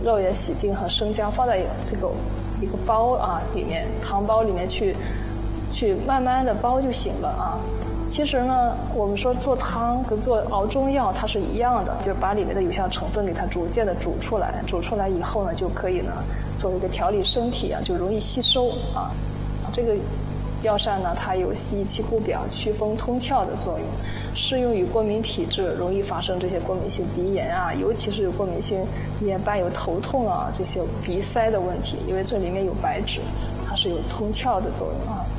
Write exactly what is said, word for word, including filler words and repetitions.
肉眼洗净和生姜放在这个一个包啊里面，汤包里面去去慢慢的煲就行了啊。其实呢，我们说做汤跟做熬中药它是一样的，就是把里面的有效成分给它逐渐的煮出来，煮出来以后呢，就可以呢作为一个调理身体啊，就容易吸收啊。这个药膳呢，它有益气护表、祛风通窍的作用，适用于过敏体质，容易发生这些过敏性鼻炎啊，尤其是有过敏性鼻炎伴有头痛啊这些鼻塞的问题，因为这里面有白芷，它是有通窍的作用啊。